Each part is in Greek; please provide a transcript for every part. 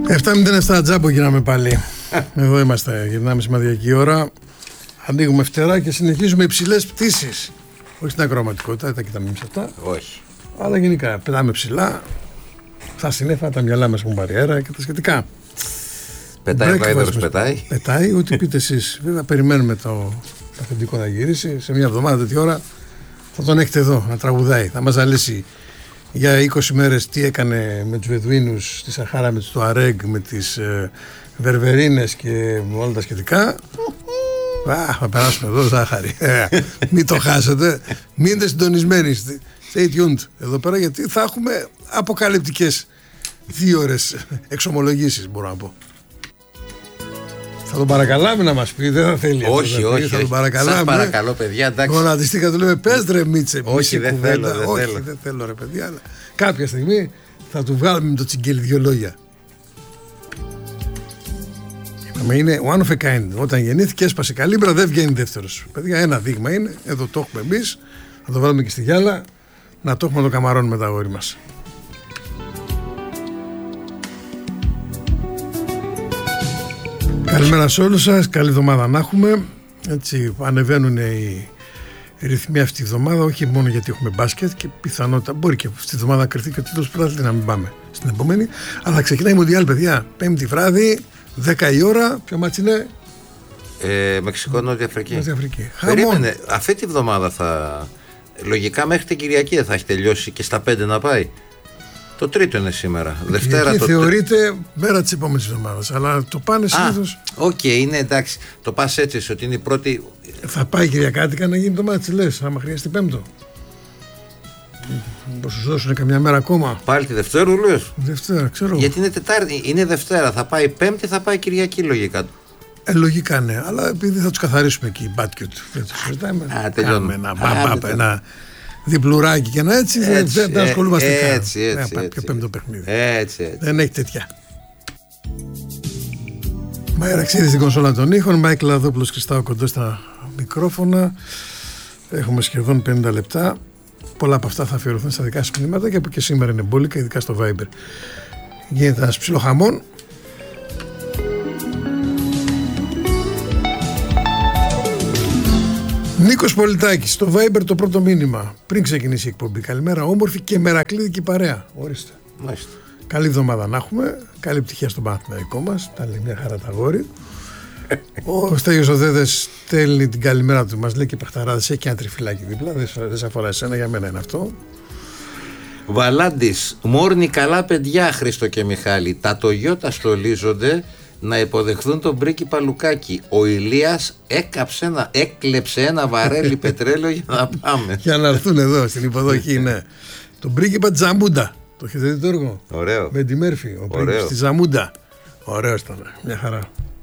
7.07 Τζάμπο γυρνάμε πάλι. Εδώ είμαστε, γυρνάμε σημαδιακή ώρα. Ανοίγουμε φτερά και συνεχίζουμε υψηλές πτήσεις. Όχι στην ακροαματικότητα, δεν τα κοιτάμε εμείς αυτά. Όχι. Αλλά γενικά πετάμε ψηλά. Στα συνέφα, τα μυαλά μας έχουν πάρει αέρα και τα σχετικά. Πετάει ο Βάιδερος, πετάει. Πετάει, ό,τι πείτε εσείς. Βέβαια, περιμένουμε το αφεντικό να γυρίσει. Σε μια εβδομάδα τέτοια ώρα θα τον έχετε εδώ να τραγουδάει. Θα μας ζαλίσει για 20 μέρες τι έκανε με τους Βεδουίνους στη Σαχάρα, με τους Τουαρέγ, με τις Βερβερίνες και όλα τα σχετικά. Θα περάσουμε εδώ ζάχαρη. Μην το χάσετε. Μείνετε συντονισμένοι. Stay tuned εδώ πέρα, γιατί θα έχουμε αποκαλυπτικές 2 ώρες εξομολογήσεις, μπορώ να πω. Θα τον παρακαλάμε να μας πει, δεν θα θέλει. Όχι, αυτό, όχι. Θα τον παρακαλάμε. Σας παρακαλώ, παιδιά, εντάξει. Γονατιστήκα, του λέμε, πες ρε Μίτσε. Όχι, δεν θέλω. Όχι, δεν θέλω, ρε παιδιά. Αλλά κάποια στιγμή θα του βγάλουμε με το τσιγκέλι 2 λόγια. Είναι one of a kind. Όταν γεννήθηκε, έσπασε καλύμπρα, δεν βγαίνει δεύτερος. Παιδιά, ένα δείγμα είναι. Εδώ το έχουμε εμείς. Θα το βάλουμε και στη γυάλα. Να το έχουμε το καμαρώνουμε τα αγόρι μας. Καλημέρα σε όλους σας. Καλή εβδομάδα να έχουμε. Έτσι ανεβαίνουν οι ρυθμοί αυτή τη εβδομάδα. Όχι μόνο γιατί έχουμε μπάσκετ και πιθανότητα μπορεί και αυτή τη εβδομάδα να κρυφτεί και ο τίτλος πρωταθλητή, να μην πάμε στην επόμενη. Αλλά ξεκινάει η Μοντιάλ, παιδιά. 5η βράδυ, 10 η ώρα. Ποιο μάτς είναι? Μεξικό, Νότια Αφρική. Περίμενε, αυτή τη εβδομάδα θα. Λογικά μέχρι την Κυριακή θα έχει τελειώσει και στα 5 να πάει. Το τρίτο είναι σήμερα. Δευτέρα το θεωρείται μέρα της επόμενης εβδομάδας. Αλλά το πάνε συνήθως. Οκ, είναι εντάξει. Το πας έτσι, ότι είναι η πρώτη. Θα πάει Κυριακάτικα να γίνει το μάτσι, λες, άμα χρειαστεί Πέμπτο. Πώς σου δώσουν καμιά μέρα ακόμα. Πάλι τη Δευτέρα, λες. Δευτέρα, ξέρω. Γιατί είναι Τετάρτη, είναι Δευτέρα. Θα πάει Πέμπτη, θα πάει Κυριακή λογικά. Λογικά ναι, αλλά επειδή θα τους καθαρίσουμε εκεί οι μπάτκιουτ. Δεν τους συζητάμε. Κάνουμε ένα διπλουράκι και ένα έτσι. Δεν ασχολούμαστε καν. Έτσι. Πιο πέμπτο παιχνίδι. Έτσι. Δεν έχει τέτοια. Μάια Ραξίδη στην κονσόλα των ήχων. Μάικλ Λαδόπουλος, Χριστάο Κοντό στα μικρόφωνα. Έχουμε σχεδόν 50 λεπτά. Πολλά από αυτά θα αφιερωθούν στα δικά σας μηνύματα και από και σήμερα είναι μπόλικα, ειδικά στο Viber. Γίνεται ένας ψιλοχαμών. Νίκος Πολιτάκης, στο Viber το πρώτο μήνυμα πριν ξεκινήσει η εκπομπή. Καλημέρα, όμορφη και μερακλείδικη παρέα. Ορίστε. Μάλιστα. Καλή εβδομάδα να έχουμε. Καλή επιτυχία στον Παναθηναϊκό μας. Τα λέει μια χαρά τα αγόρι. Ο Στέλιος ο Δέδες στέλνει την καλημέρα του. Μας λέει και Παχταράδες, έχει και ένα τριφυλάκι δίπλα. Δεν σε αφορά εσένα, για μένα είναι αυτό. Βαλάντης, μόρνη καλά παιδιά, Χρήστο και Μιχάλη. Τα Τογιώτα στολίζονται να υποδεχθούν τον πρίγκιπα Λουκάκη. Ο Ηλίας έκλεψε ένα βαρέλι πετρέλαιο για να πάμε. Για να έρθουν εδώ στην υποδοχή, ναι. Τον πρίγκιπα Τζαμούντα. Το έχετε δει το έργο? Ωραίο. Με τη Μέρφυ. Ο πρίγκιπας στη Τζαμούντα. Ωραίος ήταν. Μια χαρά.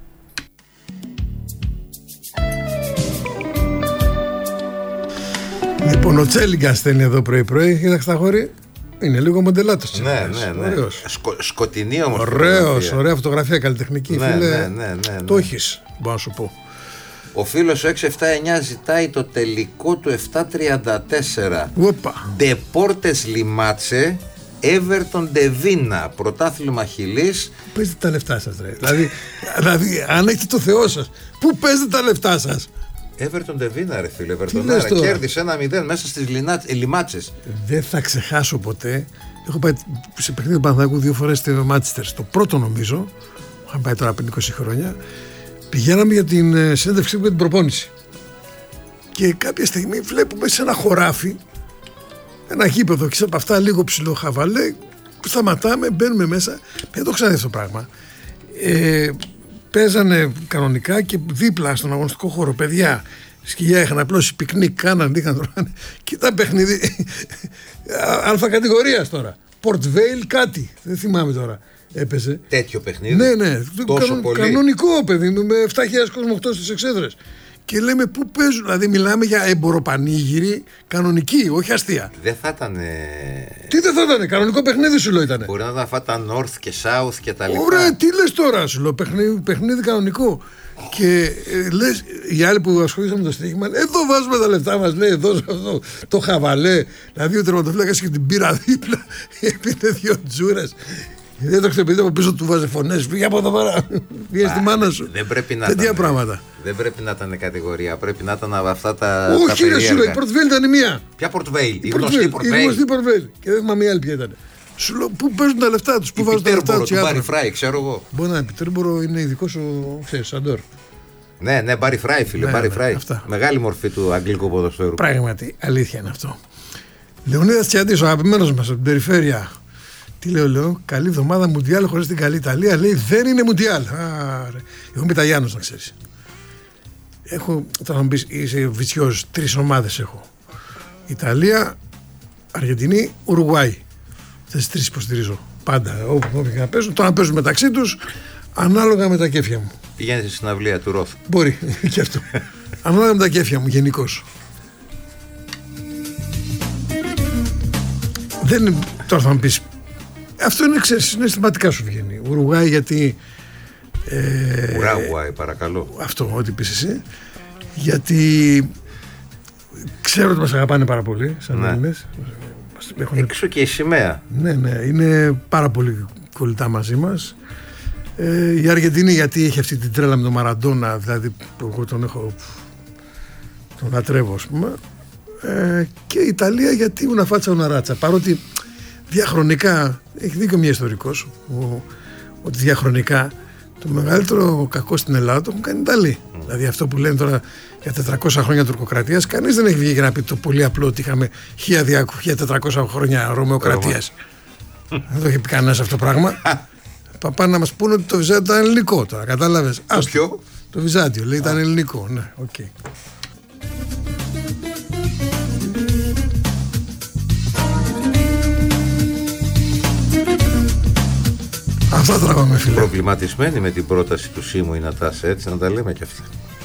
Λοιπόν, ο Τσέλιγκα στέλνει εδώ πρωί-πρωί. Κοίταξε τα χώρη. Είναι λίγο μοντελάτος. Ναι. Σκοτεινή όμως. Ωραία φωτογραφία, καλλιτεχνική. Ναι, φίλε. ναι. Το έχεις, μπορώ να σου πω. Ο φίλος 679 ζητάει το τελικό του 734. Ντεπόρτες Λιμάτσε, Everton Ντεβίνα, πρωτάθλημα Χιλής. Πού παίζετε τα λεφτά σας, ρε? δηλαδή, αν έχετε το Θεό σας, πού παίζετε τα λεφτά σας? Everton Ντεβίνα, ρε φίλε. Everton κέρδισε 1-0 μέσα στις Λιμάτσες. Δεν θα ξεχάσω ποτέ. Έχω πάει σε παιχνίδι του Παναθηναϊκού 2 φορές στο Μάντσεστερ. Στο πρώτο, νομίζω, είχαμε πάει τώρα πριν 20 χρόνια. Πηγαίναμε για την συνέντευξή μου για την προπόνηση. Και κάποια στιγμή βλέπουμε σε ένα χωράφι, ένα γήπεδο και από αυτά λίγο ψηλό χαβαλέ. Σταματάμε, μπαίνουμε μέσα. Δεν το ξαναδεί αυτό το πράγμα. Παίζανε κανονικά και δίπλα στον αγωνιστικό χώρο παιδιά σκυλιά είχαν απλώσει πικνίκ, είχαν τρώνε. Και ήταν παιχνίδι αλφα κατηγορίας τώρα. Port-Vale κάτι, δεν θυμάμαι τώρα. Έπαιζε. Τέτοιο παιχνίδι. Ναι. Τόσο πολύ. Κανονικό παιδί με 7.000 κόσμο 8 στις εξέδρες. Και λέμε πού παίζουν, δηλαδή μιλάμε για εμποροπανήγυρη κανονική, όχι αστεία. Δεν θα ήταν. Τι δεν θα ήταν, κανονικό παιχνίδι σου λέω ήταν. Μπορεί να ήταν αυτά North και South και τα λοιπά. Ωραία, τι λες τώρα, σου λέω, παιχνίδι κανονικό. Και λες, οι άλλοι που ασχολήθηκαν με το στοίχημα, εδώ βάζουμε τα λεφτά μας, λέει, εδώ το χαβαλέ. Δηλαδή ο τερματοφύλακας είχε την πύρα δίπλα, έπινε 2 τζούρες. Δεν το παιδί από πίσω του βάζει φωνές. Πήγε από εδώ πέρα. Πήγε στη μάνα σου. Δεν πρέπει να τέτοια ήταν, πράγματα. Δεν πρέπει να ήταν κατηγορία. Πρέπει να ήταν αυτά τα. Όχι, ρε σου λέει, η Πορτβέλη ήταν η μία. Ποια Πορτβέλη? Η γνωστή Πορτβέλη. Και δεν θυμάμαι μία άλλη ποια ήταν. Σου λέω, πού παίζουν τα λεφτά του, πού βάζουν τα λεφτά του. Μπάρι Φράι, ξέρω εγώ. Μπορεί να είναι Πιτέρμπορο, είναι ειδικό ο Σαντόρ. Ναι, Μπάρι Φράι, φίλε. Μπάρι Φράι. Μεγάλη μορφή του αγγλικού ποδοσφαίρου. Πράγματι, αλήθεια είναι αυτό. Λεωνίδας Τσιαντής, ο αγαπημένος μας από την περιφέρεια. Τι λέω, καλή εβδομάδα Μουντιάλ χωρίς την καλή Ιταλία. Λέει δεν είναι Μουντιάλ. Εγώ είμαι Ιταλιάνος, να ξέρεις. Έχω, θα μου πεις, είσαι βιτσιός, 3 ομάδες έχω. Ιταλία, Αργεντινή, Ουρουγουάη. Τις 3 υποστηρίζω. Πάντα, όπου και να παίζουν. Τώρα να παίζουν μεταξύ τους, ανάλογα με τα κέφια μου. Πηγαίνεις στη συναυλία του Ροθ. Μπορεί και αυτό. Ανάλογα με τα κέφια μου, γενικώς. Δεν, τώρα θα μου πεις, αυτό είναι, ξέρεις, είναι αισθηματικά σου βγαίνει. Ουρουγουάη γιατί... Ουρουγουάη, παρακαλώ. Αυτό, ό,τι πεις εσύ. Γιατί ξέρω ότι μας αγαπάνε πάρα πολύ, σαν Έλληνες. Έξω και η σημαία. Ναι, είναι πάρα πολύ κολλητά μαζί μας. Η Αργεντινή γιατί έχει αυτή την τρέλα με τον Μαραντόνα, δηλαδή εγώ τον λατρεύω, ας πούμε. Και η Ιταλία γιατί una faccia una razza, παρότι διαχρονικά έχει δίκιο μια ιστορικός ότι διαχρονικά το μεγαλύτερο κακό στην Ελλάδα το έχουν κάνει οι Ιταλοί. Δηλαδή αυτό που λένε τώρα για 400 χρόνια τουρκοκρατίας, κανείς δεν έχει βγει για να πει το πολύ απλό ότι είχαμε 1400 χρόνια Ρωμαιοκρατίας. Δεν το έχει πει κανένας αυτό το πράγμα. Πάνε να μας πούνε ότι το Βυζάντιο ήταν ελληνικό τώρα, κατάλαβες. Το Βυζάντιο λέει ήταν ελληνικό, ναι, οκ. Αυτά τραβάμε, φίλε. Προβληματισμένοι με την πρόταση του Σίμου η Νατάσα, έτσι να τα λέμε κι αυτά.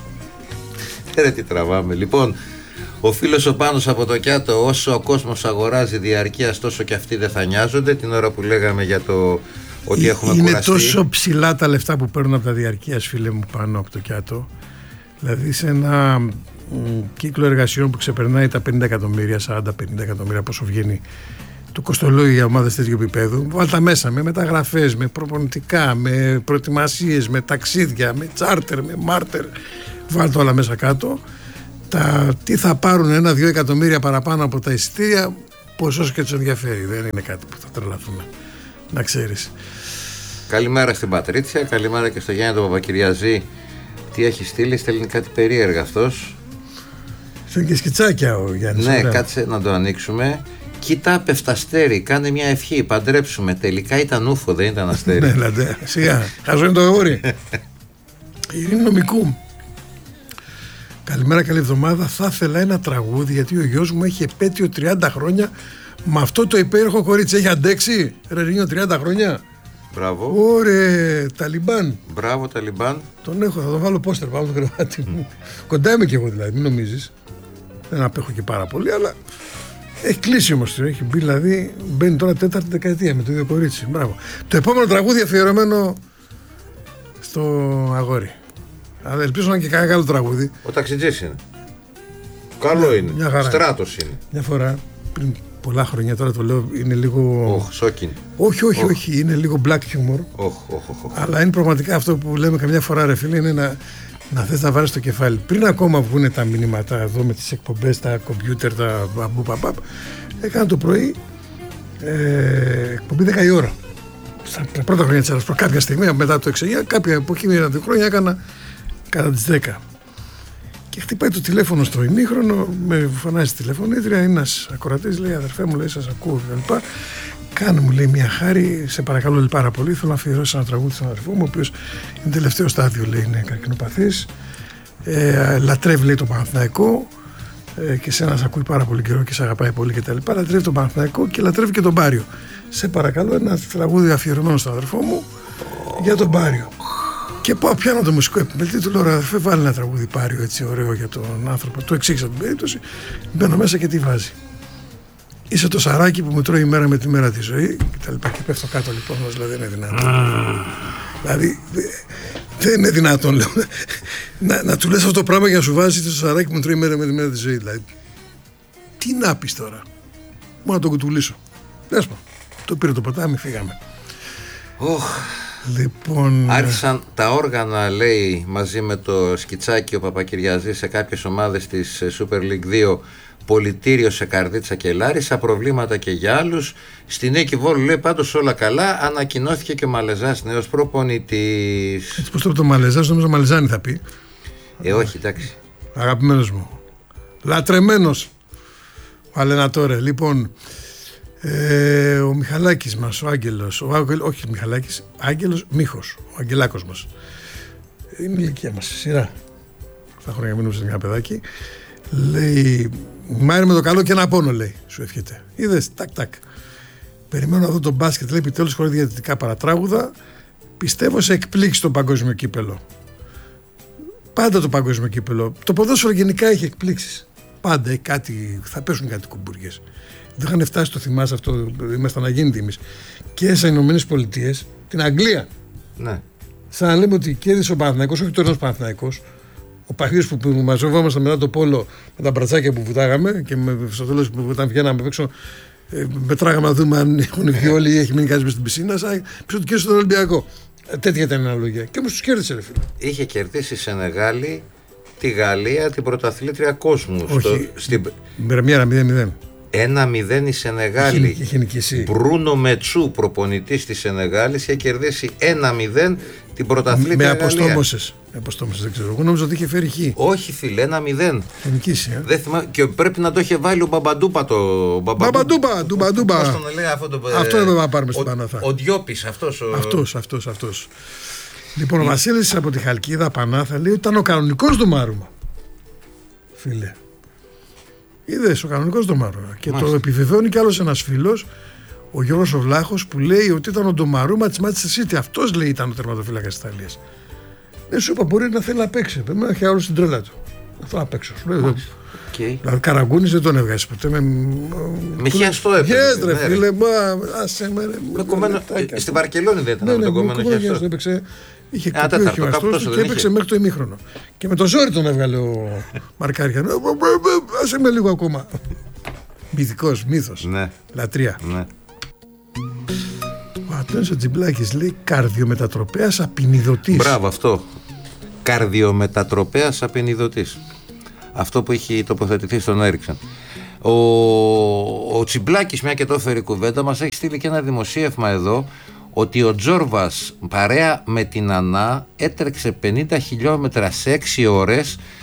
Ρε τι τραβάμε. Λοιπόν, ο φίλος ο Πάνος από το Κιάτο, όσο ο κόσμος αγοράζει διαρκείας τόσο και αυτοί δεν θα νοιάζονται. Την ώρα που λέγαμε για το ότι έχουμε κουραστεί. Είναι τόσο ψηλά τα λεφτά που παίρνουν από τα διαρκείας, φίλε μου, πάνω από το Κιάτο. Δηλαδή σε ένα κύκλο εργασιών που ξεπερνάει τα 50 εκατομμύρια, 40-50 εκατομμύρια, πόσο βγαίνει το κοστολόγιο για ομάδες τέτοιου επίπεδου, βάλτα μέσα με μεταγραφές, με προπονητικά, με προετοιμασίες, με ταξίδια, με τσάρτερ, με μάρτερ, βάλτε όλα μέσα κάτω. Τι θα πάρουν 1-2 εκατομμύρια παραπάνω από τα εισιτήρια, ποσός και τους ενδιαφέρει. Δεν είναι κάτι που θα τρελαθούμε, να ξέρεις. Καλημέρα στην Πατρίτσια, καλημέρα και στο Γιάννη τον Παπακυριαζή. Τι έχει στείλει, στέλνει κάτι περίεργα αυτός. Στέλνει και σκιτσάκια ο Γιάννης. Ναι, κάτσε να το ανοίξουμε. Κοίτα, πεφταστέρι, κάνε μια ευχή, παντρέψουμε. Τελικά ήταν ούφο, δεν ήταν αστέρι. Ναι, δηλαδή, σιγά. Χαζό είναι το αγόρι. Ειρήνη Νομικού. Καλημέρα, καλή εβδομάδα. Θα ήθελα ένα τραγούδι γιατί ο γιος μου έχει επέτειο 30 χρόνια με αυτό το υπέροχο κορίτσι. Έχει αντέξει, Ρερίνιο, 30 χρόνια. Μπράβο. Ωραία, Ταλιμπάν. Μπράβο, Ταλιμπάν. Τον έχω, θα τον βάλω πόστερ πάνω στο κρεβάτι μου. Κοντά είμαι κι εγώ δηλαδή, μην νομίζεις. Δεν απέχω και πάρα πολύ, αλλά έχει κλείσει όμως. Έχει μπει, δηλαδή, μπαίνει τώρα 4η δεκαετία με το ίδιο κορίτσι. Μπράβο. Το επόμενο τραγούδι αφιερωμένο στο αγόρι. Αλλά ελπίζω να είναι και κανένα άλλο τραγούδι. Ο ταξιτζής είναι. Καλό είναι. Στράτος είναι. Μια φορά, πριν πολλά χρόνια, τώρα το λέω, είναι λίγο. Σόκιν. Όχι, είναι λίγο black humor. Αλλά είναι πραγματικά αυτό που λέμε καμιά φορά, ρε φίλε, είναι να θες να βάλεις το κεφάλι. Πριν ακόμα βγουν τα μηνύματα εδώ με τις εκπομπές, τα κομπιούτερ, τα μπαμπού. Έκανα το πρωί εκπομπή 10 η ώρα. Στα πρώτα χρόνια της Ελλάδας, κάποια στιγμή μετά το 6, κάποια εποχή, 1-2 χρόνια, έκανα κατά τις 10. Και χτυπάει το τηλέφωνο στο ημίχρονο, με φωνάζει τη τηλεφωνήτρια, είναι ένας ακροατής, λέει αδερφέ μου, λέει σας ακούω κλπ. Κάνε μου, λέει, μια χάρη, σε παρακαλώ, λέει, πάρα πολύ, θέλω να αφιερώσω ένα τραγούδι στον αδερφό μου, ο οποίος είναι τελευταίο στάδιο, λέει, είναι καρκινοπαθής, λατρεύει, λέει, τον Παναθηναϊκό και σένα σε ακούει πάρα πολύ καιρό και σε αγαπάει πολύ κτλ. Λατρεύει τον Παναθηναϊκό και λατρεύει και τον Πάριο. Σε παρακαλώ, ένα τραγούδι αφιερωμένο στον αδερφό μου για τον Πάριο. Και πάω, πιάνω το μουσικό επιμελητή, του λέω, αδερφέ, βάλει ένα τραγούδι Πάριο έτσι ωραίο για τον άνθρωπο. Του εξήγησα την περίπτωση, μπαίνω μέσα και τι βάζει. Είσαι το σαράκι που μου τρώει η μέρα με τη μέρα τη ζωή κτλ. Και πέφτω κάτω λοιπόν, δηλαδή δεν είναι δυνατόν. Δηλαδή δεν είναι δυνατόν, λέω, να του λες αυτό το πράγμα για να σου βάζει το σαράκι που μου τρώει η μέρα με τη μέρα τη ζωή. Δηλαδή, τι να πεις τώρα, μόνο να τον κουτουλήσω. Δες μου, το πήρε το ποτάμι, φύγαμε. Λοιπόν, άρχισαν τα όργανα, λέει, μαζί με το σκιτσάκι ο Παπακυριαζής σε κάποιες ομάδες της Super League 2, πολιτήριο σε Καρδίτσα και Λάρισα, προβλήματα και για άλλους. Στη Νίκη Βόλου, λέει, πάντως όλα καλά. Ανακοινώθηκε και ο Μαλεζάς νέος προπονητής. Έτσι πως τώρα το Μαλεζάς, νομίζω Μαλεζάνη θα πει. Όχι, εντάξει. Αγαπημένος μου, λατρεμένος ο Αλενατόρε. Λοιπόν, ο Μιχαλάκης μας, ο Άγγελος, όχι ο Μιχαλάκης, Άγγελος Μίχος, ο Αγγελάκος μας. Είναι η ηλικία μας, σειρά. Στα χρόνια μείνουμε σε ένα παιδάκι. Λέει, μάρει με το καλό και ένα πόνο, λέει, σου ευχεται. Είδες, τάκ. Περιμένω να δω τον μπάσκετ, λέει, επιτέλους χωρίς διαιτητικά παρατράγουδα. Πιστεύω σε εκπλήξει το παγκόσμιο κύπελο. Πάντα το παγκόσμιο κύπελο. Το ποδόσφαιρο γενικά έχει εκπλήξεις. Πάντα θα πέσουν κάτι κουμπούριες. Δεν είχαν φτάσει, το θυμάσαι αυτό, ήμασταν αγίνητοι εμείς. Και στις Ηνωμένες Πολιτείες, την Αγγλία. Ναι. Σαν να λέμε ότι κέρδισε ο Παναθηναϊκός, όχι τωρινός Παναθηναϊκός. Ο παχύος που μαζευόμασταν μετά το πόλο με τα μπρατσάκια που βουτάγαμε και στο τέλος που όταν βγαίναμε απ' έξω, μετράγαμε να δούμε αν έχουν βγει όλοι ή έχει μείνει κάτι στην πισίνα. Σαν πίσω του κέρδισε τον Ολυμπιακό. Τέτοια ήταν η αναλογία. Και όμως τους κέρδισε, ρε φίλε. Είχε κερδίσει η Σενεγάλη τη Γαλλία, την πρωταθλήτρια κόσμου. Όχι. Πρεμιέρα 0-0. 1-0 η Σενεγάλη. Είχε νικήσει. Μπρούνο Μετσού, προπονητής της Σενεγάλης, είχε κερδίσει 1-0 την πρωταθλήτρια Γαλλία. Με αποστόμωσες, δεν ξέρω. Εγώ νόμιζα ότι είχε φέρει χ. Όχι, φίλε, 1-0. Είχε νικήσει. Δεν θυμάμαι, και πρέπει να το είχε βάλει ο Μπαμπαντούπα. Μπαμπαντούπα. Πώς τον λέει αυτό. Αυτό έπρεπε να πάρουμε στην Παναθά. Ο Διόπης, αυτός. Λοιπόν, ο Βασίλης από τη Χαλκίδα Πανάθα λέει ότι ήταν ο κανονικός Δωμάρουμα. Φίλε. Είδες, ο κανονικός Ντομαρούμα. Και το επιβεβαιώνει κι άλλος ένας φίλος, ο Γιώργος ο Βλάχος, που λέει ότι ήταν ο Ντομαρούμα της Manchester City. Αυτός, λέει, ήταν ο τερματοφύλακας της Ιταλίας. Δεν σου είπα, μπορεί να θέλει να παίξει. Πρέπει να έχει άλλο στην τρέλα του. Αυτό να παίξω. Δηλαδή, Καραγκούνης δεν τον έβγαζε ποτέ. Με χιαστό έπαιζε. Γέστρε, φίλε, στην Βαρκελόνη δεν ήταν με τον κομμένο χιαστό. Είχε κουμπί ο χιαστός και έπαιξε μέχρι το ημίχρονο. Και με το ζόρι τον έβγαλε ο Μαρκάρια. Άσε με λίγο ακόμα. Μυθικός, μύθος. Ναι. Λατρεία. Ναι. Ο Αντώνης ο Τζιμπλάκης λέει καρδιομετατροπέας απεινιδωτής. Μπράβο, αυτό. Καρδιομετατροπέας απεινιδωτής. Αυτό που έχει τοποθετηθεί στον Έριξεν. Ο Τσιμπλάκης, μια και το έφερε η κουβέντα, μας έχει στείλει και ένα δημοσίευμα εδώ ότι ο Τζόρβας παρέα με την Ανά έτρεξε 50 χιλιόμετρα σε 6 ώρες